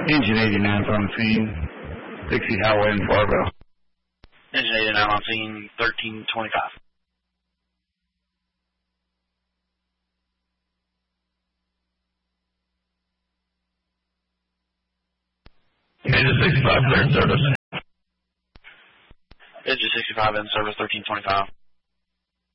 Engine 89's on scene. 60 Highway in Fargo. Engine 89 on scene, 1325. Engine 65 clear in service. Engine 65 in service, 1325.